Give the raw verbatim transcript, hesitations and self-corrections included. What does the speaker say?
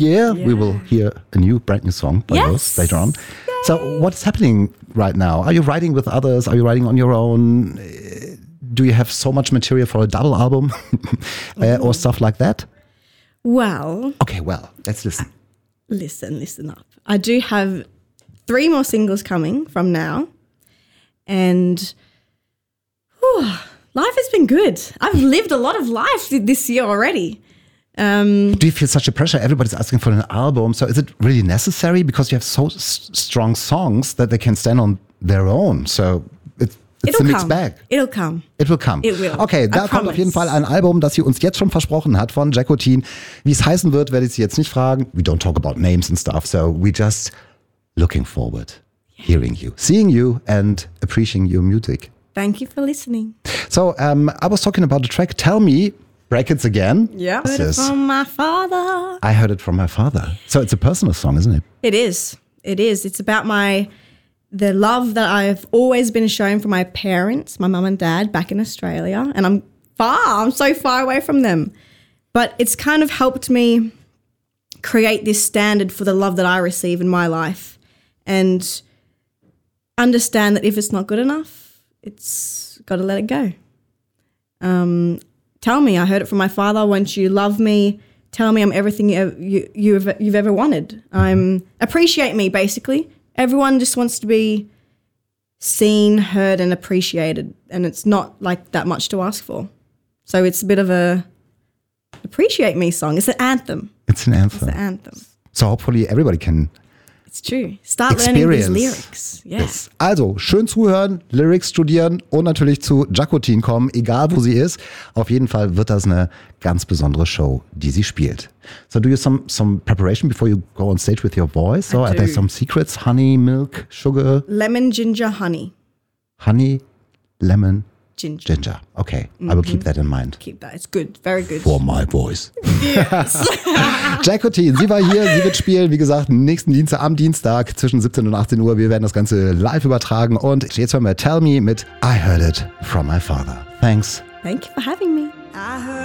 year, yeah. we will hear a new, brand new song by yes. yours later on. Yay. So what's happening right now? Are you writing with others? Are you writing on your own? Do you have so much material for a double album uh, or stuff like that? Well. Okay, well, let's listen. Listen, listen up. I do have three more singles coming from now. And whew, life has been good. I've lived a lot of life this year already. Um, do you feel such a pressure? Everybody's asking for an album. So is it really necessary? Because you have so s- strong songs that they can stand on their own. So it's, it's a mixed bag. It'll come. It will come. It will. Okay, da I kommt promise. auf jeden Fall ein Album, das sie uns jetzt schon versprochen hat von Jacquotine. Wie es heißen wird, werde ich sie jetzt nicht fragen. We don't talk about names and stuff. So we just looking forward, hearing you, seeing you and appreciating your music. Thank you for listening. So um, I was talking about the track Tell Me, brackets again. Yeah. I heard it from my father. I heard it from my father. So it's a personal song, isn't it? It is. It is. It's about my the love that I've always been shown from my parents, my mum and dad back in Australia. And I'm far. I'm so far away from them. But it's kind of helped me create this standard for the love that I receive in my life. And understand that if it's not good enough, it's got to let it go. Um, tell me, I heard it from my father, once you love me, tell me I'm everything you, you, you've, you've ever wanted. I'm appreciate me, basically. Everyone just wants to be seen, heard, and appreciated, and it's not like that much to ask for. So it's a bit of a appreciate me song. It's an anthem. It's an anthem. It's an anthem. So hopefully everybody can It's true. Start experience learning these lyrics. Yeah. This. Also, schön zuhören, Lyrics studieren und natürlich zu Jacquotine kommen, egal wo sie ist. Auf jeden Fall wird das eine ganz besondere Show, die sie spielt. So do you some some preparation before you go on stage with your voice? So I are there do. some secrets? Honey, milk, sugar? Lemon, ginger, honey. Honey, lemon, Ginger. ginger. Okay, I will keep that in mind. Keep that. It's good. Very good. For my voice. Yes. Jacquotine, sie war hier, sie wird spielen, wie gesagt, nächsten Dienstag, am Dienstag zwischen siebzehn und achtzehn Uhr. Wir werden das Ganze live übertragen und jetzt hören wir Tell Me mit I Heard It From My Father. Thanks. Thank you for having me.